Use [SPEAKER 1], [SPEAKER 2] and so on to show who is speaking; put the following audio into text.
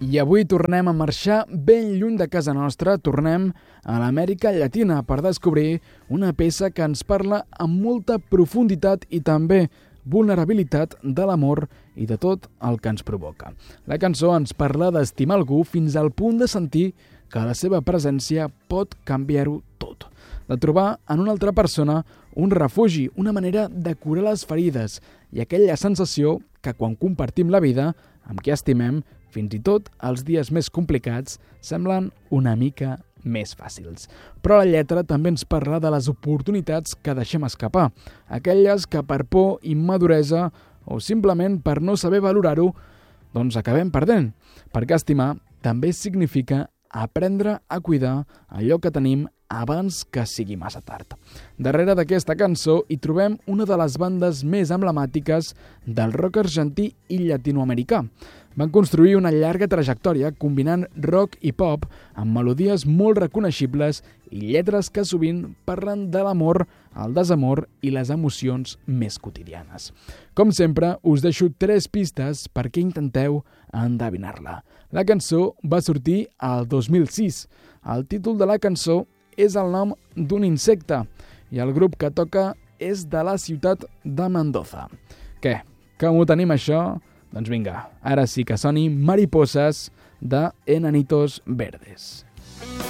[SPEAKER 1] I avui tornem a marxar ben lluny de casa nostra, tornem a l'Amèrica Llatina per descobrir una peça que ens parla amb molta profunditat i també vulnerabilitat de l'amor i de tot el que ens provoca. La cançó ens parla d'estimar algú fins al punt de sentir que la seva presència pot canviar-ho tot. De trobar en una altra persona un refugi, una manera de curar les ferides i aquella sensació que quan compartim la vida amb qui estimem, fins i tot els dies més complicats semblen una mica més fàcils. Però la lletra també ens parla de les oportunitats que deixem escapar, aquelles que per por, immaduresa o simplement per no saber valorar-ho, doncs acabem perdent, perquè estimar també significa aprendre a cuidar allò que tenim abans que sigui massa tard. Darrere d'aquesta cançó hi trobem una de les bandes més emblemàtiques del rock argentí i llatinoamericà. Van construir una llarga trajectòria combinant rock i pop amb melodies molt reconeixibles i lletres que sovint parlen de l'amor, el desamor i les emocions més quotidianes. Com sempre, us deixo 3 pistes perquè intenteu endevinar-la. La cançó va sortir al 2006. El títol de la cançó és el nom d'un insecte i el grup que toca és de la ciutat de Mendoza. Què? Com ho tenim això? Doncs vinga, ara sí que soni Mariposas de Enanitos Verdes.